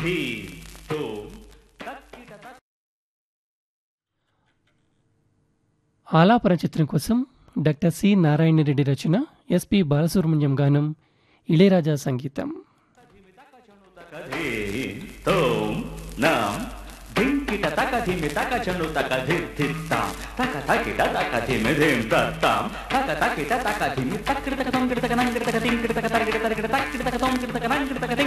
ధీ తోం తక్కిట తక్. ఆలాపన చిత్రం కోసం డాక్టర్ సి నారాయణ రెడ్డి రచన, ఎస్పి బాలసుబ్రహ్మణ్యం గానం, ఇళయరాజా సంగీతం. ధీం తోం నాం ధింకిట తక ధిమి తక చను తక ధిత్తాం తక తకిట తక ధిమి ధిం తత్తాం తక తకిట తక ధిమి తక్కిట తక తొంగిట తక నంగిట తక తింకిట తక తరిగిట తరిగిట తక్కిట తక తొంగిట తక నంగిట తక